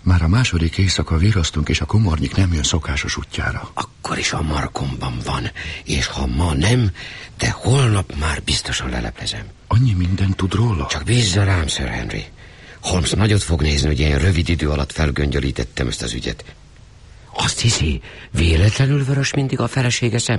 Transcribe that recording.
Már a második éjszaka virasztunk, és a komornyik nem jön szokásos útjára. Akkor is a markomban van, és ha ma nem, de holnap már biztosan leleplezem. Annyi mindent tud róla? Csak bízza rám, Sir Henry. Holmes nagyot fog nézni, hogy ilyen rövid idő alatt felgöngyölítettem ezt az ügyet. Azt hiszi, véletlenül vörös mindig a felesége szeme?